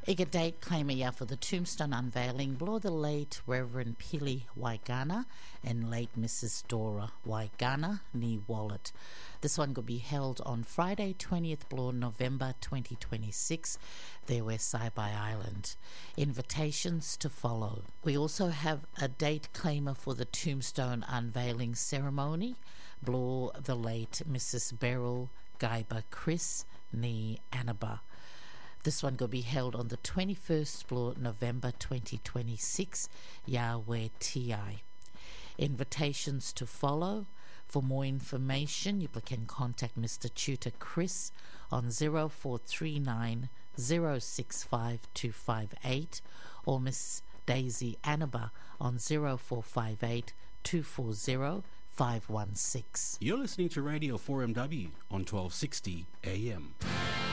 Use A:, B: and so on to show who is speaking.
A: Iga date claimia for the tombstone unveiling below the late Reverend Pili Waigana and late Mrs. Dora Waigana ni Wallet. This one could be held on Friday 20th below November 2026 there West Saibai Island. Invitations to follow. We also have a date claimer for the tombstone unveiling ceremony below the late Mrs. Beryl Gaiba Chris ni Annaba. This one will be held on the 21st of November 2026, Yahweh TI. Invitations to follow. For more information, you can contact Mr. Tutor Chris on 0439 065 258 or Miss Daisy Annaba on 0458 240 516.
B: You're listening to Radio 4MW on 1260 AM.